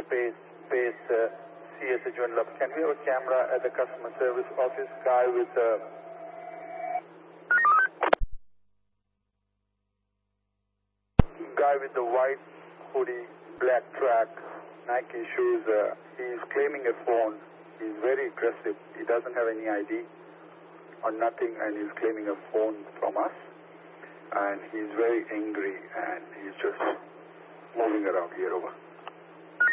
Pace CS11. Can we have a camera at the customer service office? Guy with the white hoodie, black track, Nike shoes. He's claiming a phone. He's very aggressive. He doesn't have any ID or nothing, and he's claiming a phone from us. And he's very angry, and he's just moving around here. Over.